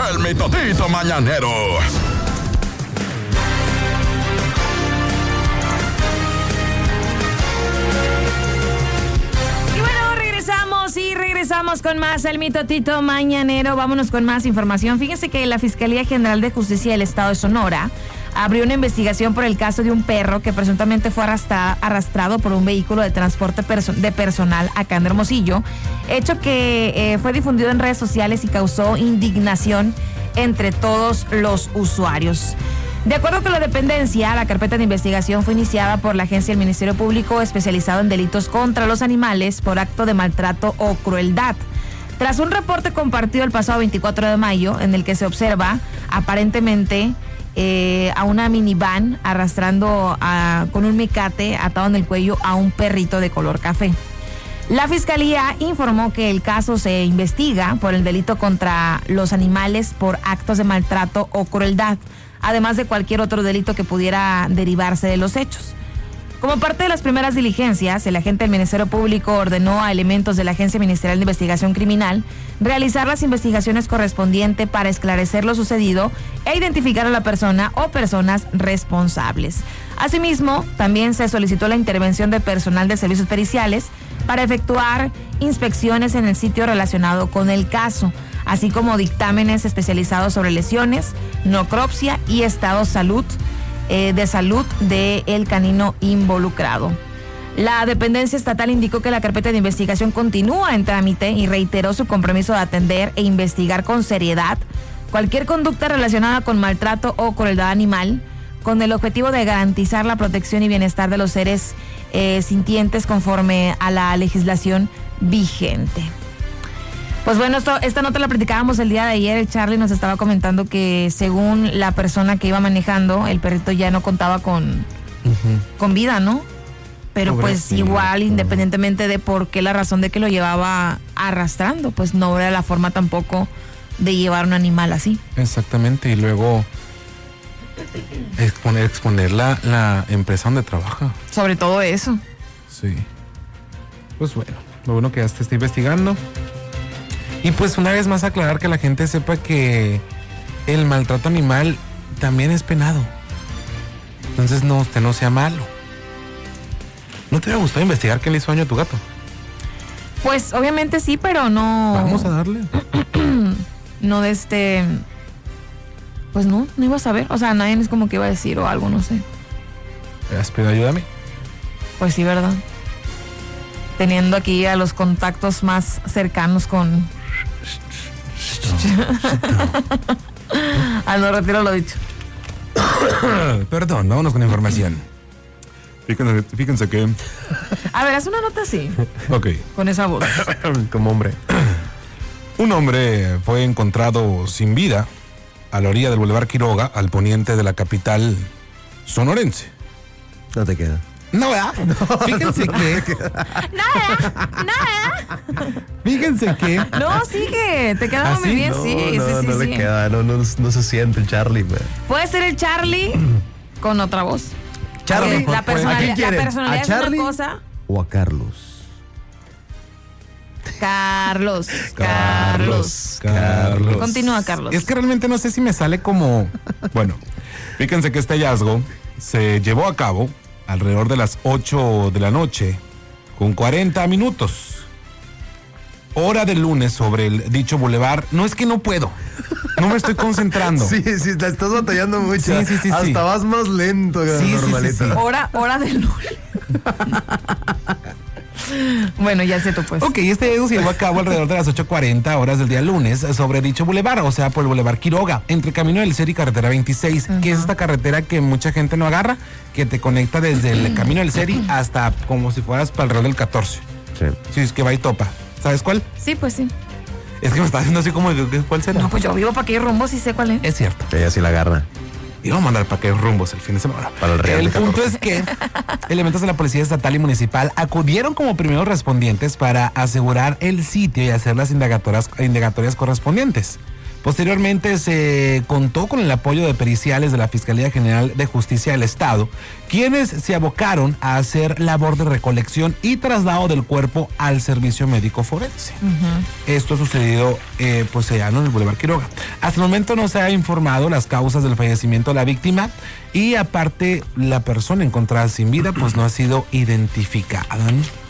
El Mitotito Mañanero. Regresamos con más El Mitotito Mañanero. Vámonos con más información. Fíjense que la Fiscalía General de Justicia del Estado de Sonora abrió una investigación por el caso de un perro que presuntamente fue arrastrado por un vehículo de transporte de personal acá en Hermosillo, hecho que fue difundido en redes sociales y causó indignación entre todos los usuarios. De acuerdo con la dependencia, la carpeta de investigación fue iniciada por la agencia del Ministerio Público especializado en delitos contra los animales por acto de maltrato o crueldad. Tras un reporte compartido el pasado 24 de mayo, en el que se observa aparentemente a una minivan arrastrando con un mecate atado en el cuello a un perrito de color café. La Fiscalía informó que el caso se investiga por el delito contra los animales por actos de maltrato o crueldad, además de cualquier otro delito que pudiera derivarse de los hechos. Como parte de las primeras diligencias, el agente del Ministerio Público ordenó a elementos de la Agencia Ministerial de Investigación Criminal realizar las investigaciones correspondientes para esclarecer lo sucedido e identificar a la persona o personas responsables. Asimismo, también se solicitó la intervención de personal de servicios periciales para efectuar inspecciones en el sitio relacionado con el caso, así como dictámenes especializados sobre lesiones, necropsia y estado de salud del canino involucrado. La dependencia estatal indicó que la carpeta de investigación continúa en trámite y reiteró su compromiso de atender e investigar con seriedad cualquier conducta relacionada con maltrato o crueldad animal, con el objetivo de garantizar la protección y bienestar de los seres sintientes conforme a la legislación vigente. Pues bueno, esta nota la platicábamos el día de ayer. El Charlie nos estaba comentando que según la persona que iba manejando, el perrito ya no contaba con vida, ¿no? Pero pues igual, independientemente de por qué la razón de que lo llevaba arrastrando, pues no era la forma tampoco de llevar un animal así. Exactamente, y luego exponer la empresa donde trabaja. Sobre todo eso. Sí. Pues bueno, lo bueno que ya se está investigando. Y pues una vez más aclarar que la gente sepa que el maltrato animal también es penado. Entonces usted no sea malo. ¿No te hubiera gustado investigar qué le hizo daño a tu gato? Pues obviamente sí, pero no... Vamos a darle. No pues no iba a saber. O sea, nadie es como que iba a decir o algo, no sé. Pero ayúdame. Pues sí, ¿verdad? Teniendo aquí a los contactos más cercanos con... No retiro lo dicho. Perdón, vámonos con información. Fíjense que... A ver, haz una nota así. Ok. Con esa voz. Como hombre. Un hombre fue encontrado sin vida a la orilla del Boulevard Quiroga, al poniente de la capital sonorense. No te queda. No, ¿verdad? No, fíjense que... Nada. Fíjense que... No, sigue. Te quedaba muy bien, sí. No le queda, no se siente el Charlie, man. Puede ser el Charlie con otra voz. Charlie, la personalidad ¿a es Charlie una cosa. O a Carlos? Carlos. Continúa, Carlos. Es que realmente no sé si me sale como... Bueno, fíjense que este hallazgo se llevó a cabo alrededor de las 8 de la noche, con 40 minutos. Hora del lunes sobre el dicho bulevar. No es que no puedo. No me estoy concentrando. Sí, la estás batallando mucho. Sí. Hasta vas más lento que normalito. Sí. Hora del lunes. Bueno, ya sé tú pues. Ok, este hallazgo se llevó a cabo alrededor de las 8:40 horas del día lunes sobre dicho bulevar, o sea, por el Boulevard Quiroga, entre Camino del Ceri y Carretera 26, que es esta carretera que mucha gente no agarra, que te conecta desde el Camino del Ceri hasta como si fueras para alrededor del 14. Sí, es que va y topa. ¿Sabes cuál? Sí, pues sí. Es que me está haciendo así como, ¿cuál será? No, pues yo vivo para aquellos rumbos y sé cuál es. Es cierto. Ella sí la agarra. Y vamos a mandar para aquellos rumbos el fin de semana. Para el Real. El punto es que elementos de la Policía Estatal y Municipal acudieron como primeros respondientes para asegurar el sitio y hacer las indagatorias correspondientes. Posteriormente se contó con el apoyo de periciales de la Fiscalía General de Justicia del Estado, quienes se abocaron a hacer labor de recolección y traslado del cuerpo al servicio médico forense. Esto ha sucedido pues allá en el Boulevard Quiroga. Hasta el momento no se ha informado las causas del fallecimiento de la víctima y aparte la persona encontrada sin vida pues no ha sido identificada, ¿no?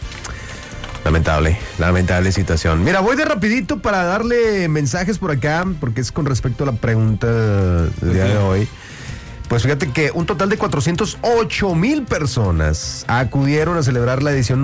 Lamentable situación. Mira, voy de rapidito para darle mensajes por acá, porque es con respecto a la pregunta del día de hoy. Pues fíjate que un total de 408,000 personas acudieron a celebrar la edición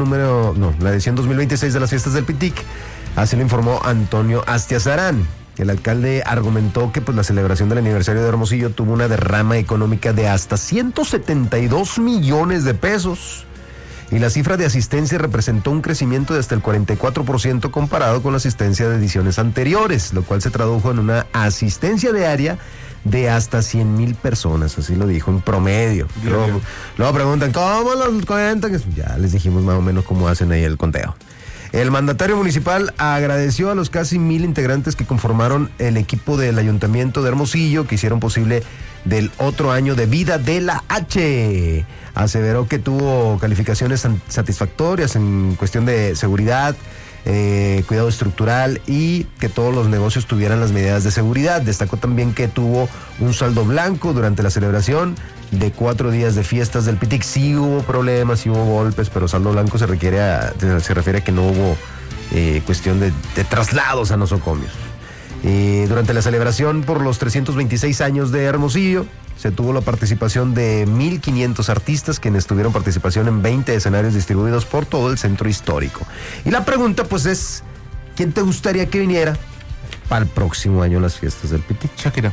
2026 de las fiestas del Pitic. Así lo informó Antonio Astiazarán. El alcalde argumentó que pues la celebración del aniversario de Hermosillo tuvo una derrama económica de hasta 172 millones de pesos. Y la cifra de asistencia representó un crecimiento de hasta el 44% comparado con la asistencia de ediciones anteriores, lo cual se tradujo en una asistencia diaria de hasta 100,000 personas, así lo dijo en promedio. Luego preguntan, ¿cómo los cuentan? Ya les dijimos más o menos cómo hacen ahí el conteo. El mandatario municipal agradeció a los casi 1,000 integrantes que conformaron el equipo del Ayuntamiento de Hermosillo, que hicieron posible del otro año de vida de la H. Aseveró que tuvo calificaciones satisfactorias en cuestión de seguridad, cuidado estructural y que todos los negocios tuvieran las medidas de seguridad. Destacó también que tuvo un saldo blanco durante la celebración de 4 días de fiestas del Pitic. Sí hubo problemas, sí hubo golpes, pero saldo blanco se refiere a que no hubo cuestión de traslados a nosocomios. Durante la celebración por los 326 años de Hermosillo, se tuvo la participación de 1,500 artistas, quienes tuvieron participación en 20 escenarios distribuidos por todo el centro histórico. Y la pregunta pues es, ¿quién te gustaría que viniera para el próximo año las fiestas del Pitic? Shakira.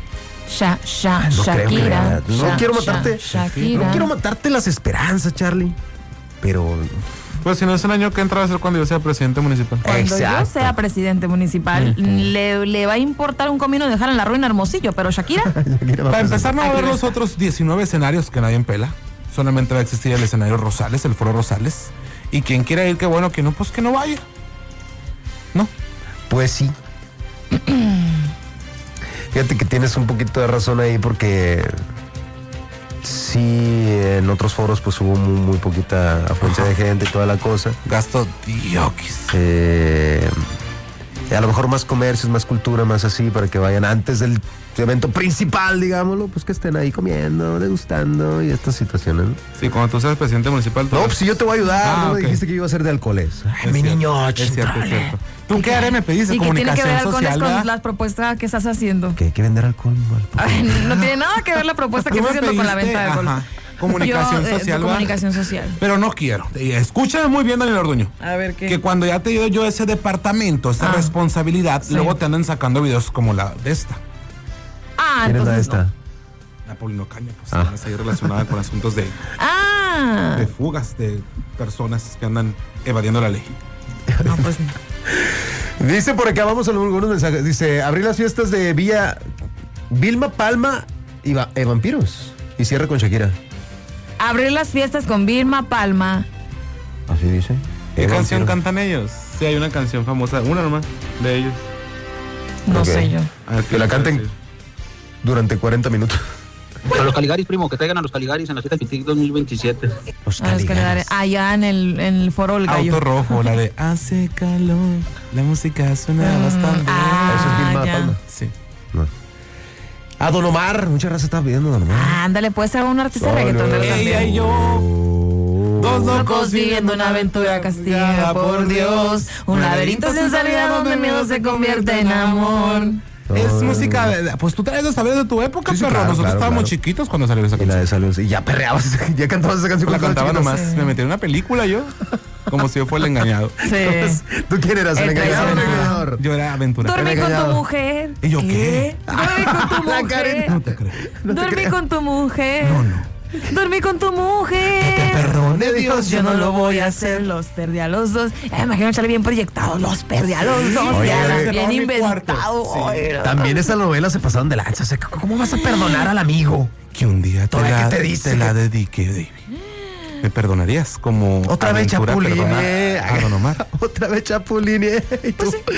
Shakira. No quiero matarte. Shakira. No quiero matarte las esperanzas, Charlie. Pero pues si no es el año que entra, va a ser cuando yo sea presidente municipal. Cuando yo sea presidente municipal, le va a importar un comino dejar en la ruina Hermosillo, pero Shakira. Para empezar, no va a haber los otros 19 escenarios que nadie pela. Solamente va a existir el escenario Rosales, el Foro Rosales. Y quien quiera ir, qué bueno, que no, pues que no vaya. ¿No? Pues sí. Fíjate que tienes un poquito de razón ahí, porque sí, en otros foros pues hubo muy poquita afluencia de gente y toda la cosa. Gasto diokis. A lo mejor más comercios, más cultura, más así, para que vayan antes del evento principal, digámoslo, pues que estén ahí comiendo, degustando y estas situaciones, ¿no? Sí, cuando tú seas presidente municipal. No, pues si yo te voy a ayudar, ¿no? Okay. Dijiste que iba a ser de alcoholes. Ay, mi niño, es cierto. ¿Tú qué área me pediste? ¿Y qué tiene que ver alcoholes social, con las propuestas que estás haciendo? ¿Qué hay que vender alcohol? Ay, no tiene nada que ver la propuesta que estás haciendo con la venta de alcohol. Ajá. Comunicación social. Comunicación social. Pero no quiero. Escúchame muy bien, Daniel Orduño. A ver qué. Que cuando ya te dio yo ese departamento, esa responsabilidad, luego te andan sacando videos como la de esta. ¿Quién es la de esta? No. La Paulino Caña, pues está ahí relacionada con asuntos de fugas de personas que andan evadiendo la ley. No, pues no. Dice por acá, vamos a algunos mensajes. Dice, abrir las fiestas de Vilma Palma y Vampiros. Y cierra con Shakira. Abrir las fiestas con Vilma Palma. Así dice. ¿Qué canción cantan ellos? Sí, hay una canción famosa, una nomás, de ellos. No sé yo. Que la canten durante 40 minutos. A los Caligaris, primo, que traigan a los Caligaris en la fiesta Pitic 2027. Los Caligaris. Allá en el foro del gallo. Auto Rojo, la de Hace calor, la música suena bastante. Eso es Vilma Palma. Sí. No. A Don Omar, mucha raza estaba pidiendo a Don Omar. Ándale, puede ser un artista reggaetonero también. Ella y yo, dos locos viviendo una aventura castigada por Dios, un laberinto sin salida donde el miedo se convierte en amor. Es música, pues tú traes de saber de tu época, Sí, perro. claro, Nosotros claro, estábamos claro. chiquitos cuando salió esa Y la canción. de Salud. Y ya perreabas, ya cantabas esa canción. La cuando cantaba estabas nomás. chiquito. Me metí en una película yo, como si yo fuera el engañado. Sí. ¿Tú quién eras? ¿El El engañado o el traicionado. engañador? Yo era aventurero. Dormí con tu engañado. mujer. ¿Y yo qué? Dormí con tu La mujer. careta. No te creo. Dormí con tu mujer. No. Dormí con tu mujer. Perdone Dios, Yo no lo voy a hacer, los perdí a los dos. Imagino echarle bien proyectado, los perdí a los dos. Oye, ya, oye. bien Mi inventado. cuarto. Sí. Oye. También esa novela se pasaron de lanza. O sea, ¿cómo vas a perdonar al amigo? Que un día ¿Todavía qué te dice? te la dediqué, David. ¿Me perdonarías como Otra vez aventura Chapuline. perdonar a Don Omar? Otra vez Chapuline. ¿Y tú?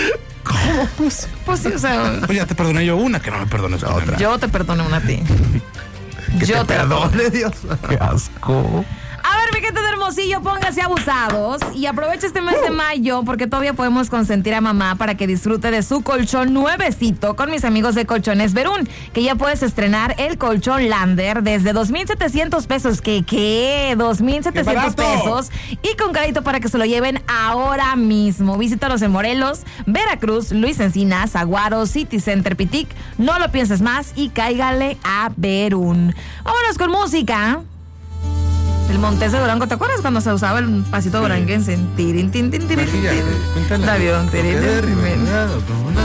¿Cómo? Pues sí, o sea, ya te perdoné yo una, que no me perdones tú otra. yo te perdono una a ti. Que Yo te perdone, Dios. Qué asco. A ver, mi gente de Hermosillo, póngase abusados y aprovecha este mes de mayo porque todavía podemos consentir a mamá para que disfrute de su colchón nuevecito con mis amigos de Colchones Verún, que ya puedes estrenar el colchón Lander desde 2,700 pesos. ¿Qué? 2,700 pesos y con crédito para que se lo lleven ahora mismo. Visítalos en Morelos, Veracruz, Luis Encinas, Aguaro, City Center, Pitic. No lo pienses más y cáigale a Verún. Vámonos con música. El Montes de Durango, ¿te acuerdas cuando se usaba el pasito duranguense? Tirin, tin, tin, tirin, tin, tin. Maquillaje, cuéntala. Labión, tirin, Toque de tin, tin. ribeirado, con una